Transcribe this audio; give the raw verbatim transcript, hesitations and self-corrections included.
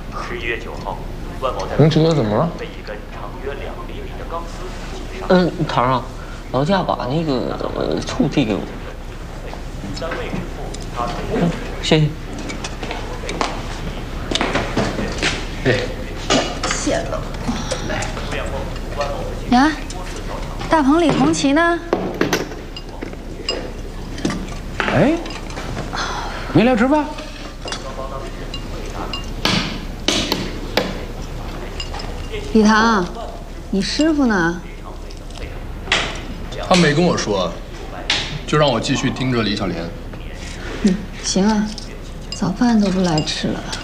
十一月九号，万某在你这个怎么了？ 被一根长约两厘米的钢丝击伤。 嗯，堂上，劳驾把那个呃醋递给我。 单位支付他嗯，谢谢。 哎， 谢了。呀，大棚里红旗呢？ 哎，没来吃饭？ 李唐，你师傅呢？ 他没跟我说，就让我继续盯着李小莲。 嗯，行啊，早饭都不来吃了。